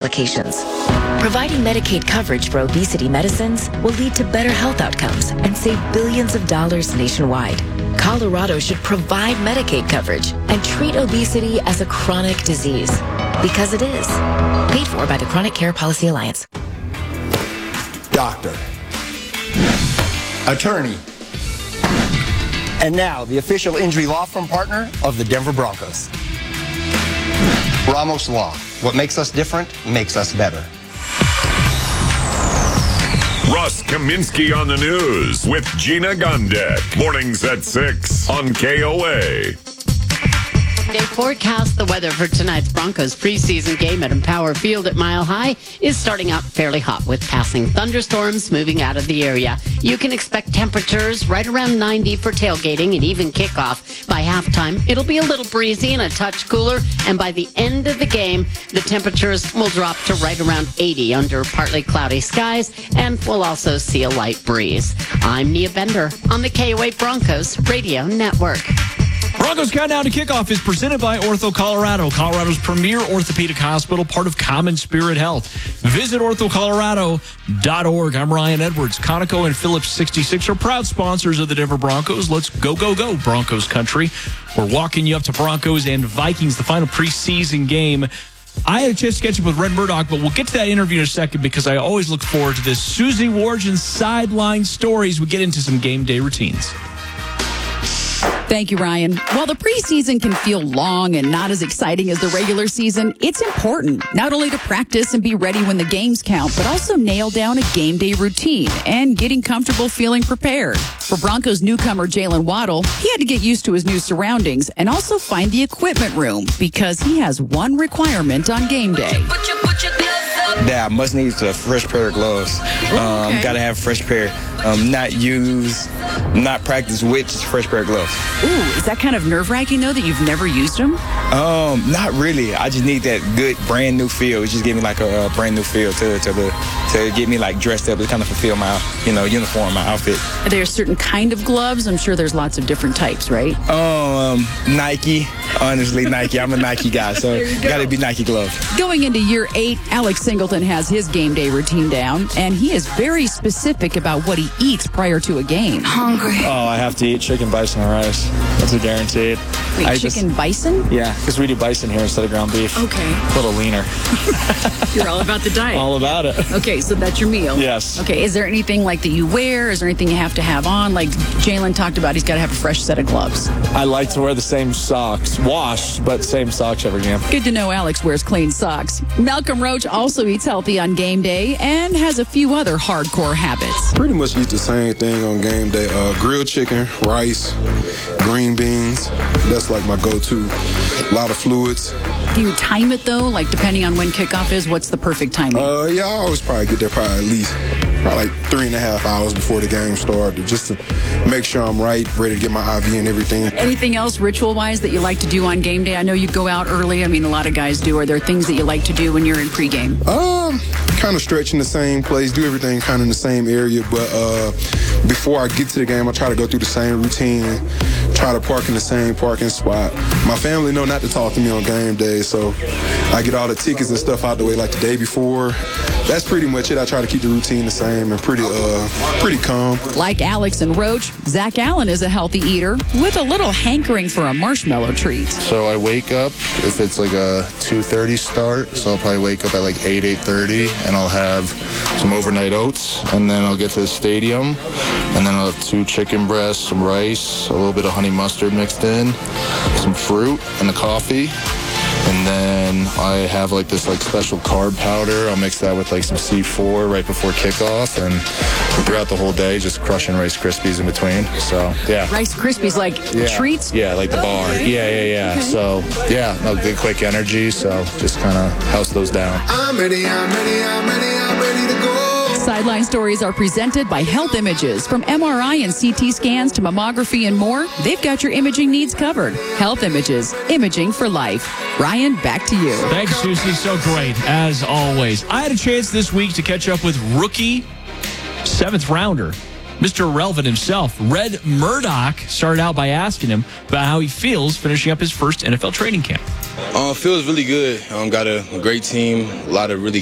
complications. Providing Medicaid coverage for obesity medicines will lead to better health outcomes and save billions of dollars nationwide. Colorado should provide Medicaid coverage and treat obesity as a chronic disease, because it is. Paid for by the Chronic Care Policy Alliance. Doctor, attorney, and now the official injury law firm partner of the Denver Broncos. Ramos Law. What makes us different makes us better. Russ Kaminsky on the news with Gina Gondek. Mornings at 6 on KOA. A forecast, the weather for tonight's Broncos preseason game at Empower Field at Mile High is starting out fairly hot with passing thunderstorms moving out of the area. You can expect temperatures right around 90 for tailgating and even kickoff. By halftime, it'll be a little breezy and a touch cooler, and by the end of the game, the temperatures will drop to right around 80 under partly cloudy skies, and we'll also see a light breeze. I'm Nia Bender on the KOA Broncos Radio Network. Broncos Countdown to Kickoff is presented by Ortho Colorado, Colorado's premier orthopedic hospital, part of Common Spirit Health. Visit orthocolorado.org. I'm Ryan Edwards. Conoco and Phillips 66 are proud sponsors of the Denver Broncos. Let's go, go, go, Broncos country. We're walking you up to Broncos and Vikings, the final preseason game. I had a chance to catch up with Red Murdoch, but we'll get to that interview in a second because I always look forward to this. Susie Wargen's sideline stories. We get into some game day routines. Thank you, Ryan. While the preseason can feel long and not as exciting as the regular season, it's important not only to practice and be ready when the games count, but also nail down a game day routine and getting comfortable feeling prepared. For Broncos newcomer Jalen Waddle, he had to get used to his new surroundings and also find the equipment room because he has one requirement on game day. Yeah, I must need a fresh pair of gloves. Got to have a fresh pair. Not practice with, just a fresh pair of gloves. Ooh, is that kind of nerve-wracking, though, that you've never used them? Not really. I just need that good brand new feel. It just give me like a brand new feel to get me like dressed up, to kind of fulfill my uniform, my outfit. Are there a certain kind of gloves? I'm sure there's lots of different types, right? Nike. Honestly, Nike. I'm a Nike guy, so gotta be Nike gloves. Going into year 8, Alex Singleton has his game day routine down, and he is very specific about what he eats prior to a game. Hungry. Oh, I have to eat chicken, bison, and rice. That's a guaranteed. Wait, chicken bison? Yeah, because we do bison here instead of ground beef. Okay. A little leaner. You're all about the diet. All about it. Okay, so that's your meal. Yes. Okay, is there anything like that you wear? Is there anything you have to have on? Like Jalen talked about, he's got to have a fresh set of gloves. I like to wear the same socks, washed, but same socks every game. Good to know Alex wears clean socks. Malcolm Roach also eats healthy on game day and has a few other hardcore habits. Pretty much eat the same thing on game day. Grilled chicken, rice, green beans. That's like my go-to. A lot of fluids. Do you time it, though? Like, depending on when kickoff is, what's the perfect timing? Yeah, I always probably get there at least like 3.5 hours before the game started, just to make sure I'm right, ready to get my IV and everything. Anything else ritual-wise that you like to do on game day? I know you go out early. I mean, a lot of guys do. Are there things that you like to do when you're in pregame? Kind of stretch in the same place, do everything kind of in the same area, but before I get to the game, I try to go through the same routine, try to park in the same parking spot. My family know not to talk to me on game day, so I get all the tickets and stuff out the way like the day before. That's pretty much it. I try to keep the routine the same and pretty calm. Like Alex and Roach, Zach Allen is a healthy eater with a little hankering for a marshmallow treat. So I wake up, if it's like a 2:30 start, so I'll probably wake up at like 8:30, and I'll have some overnight oats, and then I'll get to the stadium, and then I'll have 2 chicken breasts, some rice, a little bit of honey mustard mixed in, some fruit, and a coffee. And then I have like this like special carb powder. I'll mix that with like some C4 right before kickoff, and throughout the whole day, just crushing Rice Krispies in between. So yeah. Rice Krispies, like treats? Yeah, like the bar. Yeah. Okay. So yeah, no, good quick energy. So just kind of house those down. I'm ready to go. Sideline stories are presented by Health Images. From MRI and CT scans to mammography and more, they've got your imaging needs covered. Health Images, imaging for life. Ryan, back to you. Thanks, Susie. So great, as always. I had a chance this week to catch up with rookie 7th rounder, Mr. Irrelevant himself. Red Murdoch started out by asking him about how he feels finishing up his first NFL training camp. Feels really good. Got a great team, a lot of really